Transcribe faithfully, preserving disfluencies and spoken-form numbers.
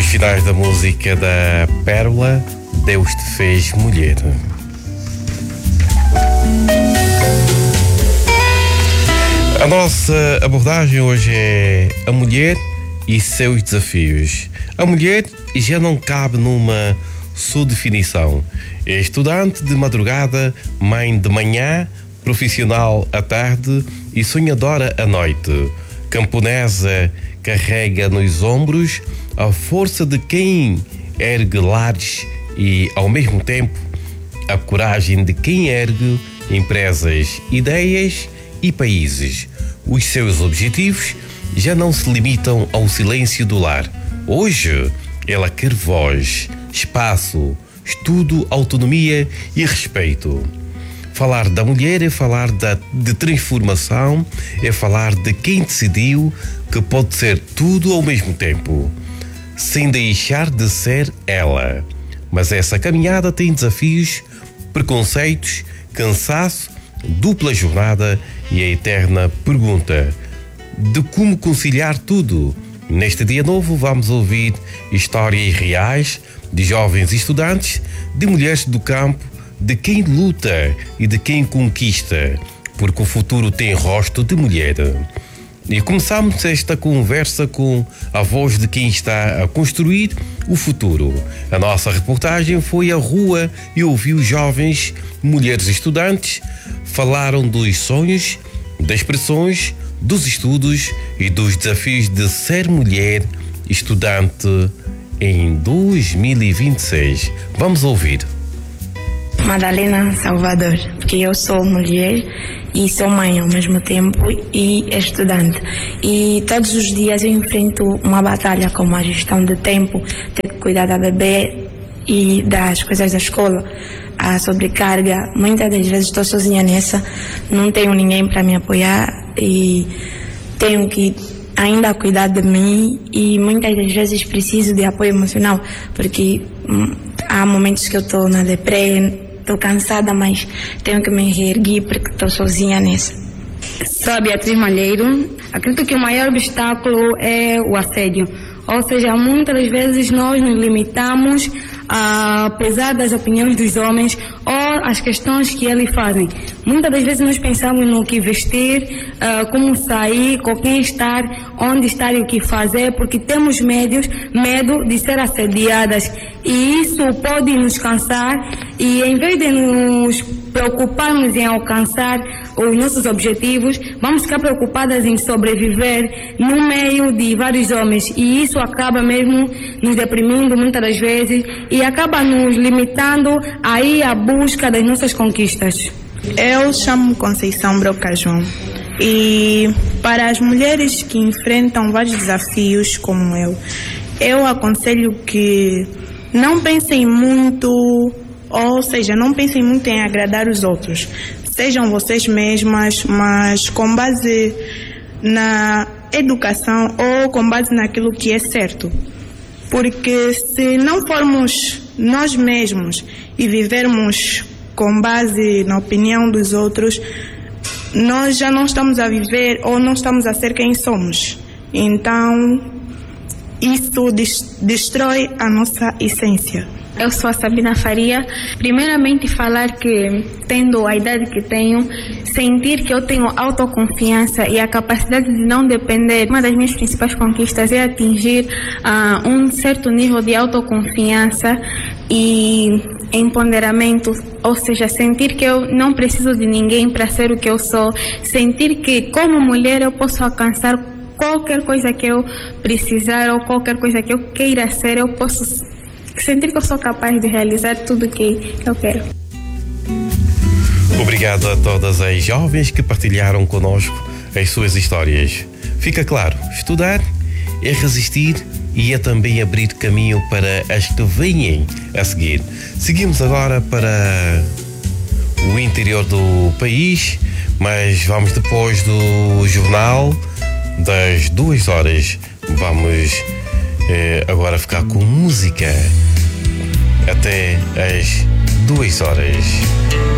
Os finais da música da Pérola, Deus te fez mulher. A nossa abordagem hoje é a mulher e seus desafios. A mulher já não cabe numa subdefinição. É estudante de madrugada, mãe de manhã, profissional à tarde e sonhadora à noite. Camponesa carrega nos ombros a força de quem ergue lares e, ao mesmo tempo, a coragem de quem ergue empresas, ideias e países. Os seus objetivos já não se limitam ao silêncio do lar. Hoje, ela quer voz, espaço, estudo, autonomia e respeito. Falar da mulher é falar da, de transformação, é falar de quem decidiu que pode ser tudo ao mesmo tempo, sem deixar de ser ela. Mas essa caminhada tem desafios, preconceitos, cansaço, dupla jornada e a eterna pergunta de como conciliar tudo. Neste dia novo vamos ouvir histórias reais de jovens estudantes, de mulheres do campo, de quem luta e de quem conquista, porque o futuro tem rosto de mulher. E começamos esta conversa com a voz de quem está a construir o futuro. A nossa reportagem foi à rua e ouviu jovens, mulheres estudantes, falaram dos sonhos, das pressões, dos estudos e dos desafios de ser mulher estudante em dois mil e vinte e seis. Vamos ouvir. Madalena Salvador, porque eu sou mulher e sou mãe ao mesmo tempo e estudante. E todos os dias eu enfrento uma batalha como a gestão de tempo, ter que cuidar da bebê e das coisas da escola, a sobrecarga. Muitas das vezes estou sozinha nessa, não tenho ninguém para me apoiar e tenho que ainda cuidar de mim e muitas das vezes preciso de apoio emocional, porque hum, há momentos que eu estou na deprê, estou cansada, mas tenho que me reerguer porque estou sozinha nessa. Sou a Beatriz Malheiro. Acredito que o maior obstáculo é o assédio. Ou seja, muitas das vezes nós nos limitamos, a, apesar das opiniões dos homens ou as questões que eles fazem. Muitas das vezes nós pensamos no que vestir, uh, como sair, com quem estar, onde estar e o que fazer, porque temos médios, medo de ser assediadas. E isso pode nos cansar e, em vez de nos preocuparmos em alcançar os nossos objetivos, vamos ficar preocupadas em sobreviver no meio de vários homens. E isso acaba mesmo nos deprimindo muitas das vezes e acaba nos limitando a ir à busca das nossas conquistas. Eu chamo Conceição Broca João e para as mulheres que enfrentam vários desafios como eu, eu aconselho que não pensem muito, ou seja, não pensem muito em agradar os outros. Sejam vocês mesmas, mas com base na educação ou com base naquilo que é certo. Porque se não formos nós mesmos e vivermos com base na opinião dos outros, nós já não estamos a viver ou não estamos a ser quem somos. Então, isso destrói a nossa essência. Eu sou a Sabina Faria. Primeiramente, falar que, tendo a idade que tenho, sentir que eu tenho autoconfiança e a capacidade de não depender. Uma das minhas principais conquistas é atingir uh, um certo nível de autoconfiança e empoderamento, ou seja, sentir que eu não preciso de ninguém para ser o que eu sou, sentir que, como mulher, eu posso alcançar qualquer coisa que eu precisar ou qualquer coisa que eu queira ser, eu posso sentir que eu sou capaz de realizar tudo o que eu quero. Obrigado a todas as jovens que partilharam connosco as suas histórias. Fica claro, estudar é resistir e é também abrir caminho para as que venham a seguir. Seguimos agora para o interior do país, mas vamos depois do jornal das duas horas. Vamos eh, agora ficar com música até as duas horas.